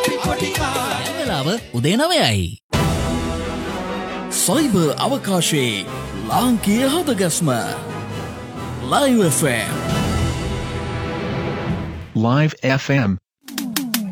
වෙලාව උදේ 9යි. සයිබර් අවකාශයේ ලාංකීය හදගස්ම Live FM. Live FM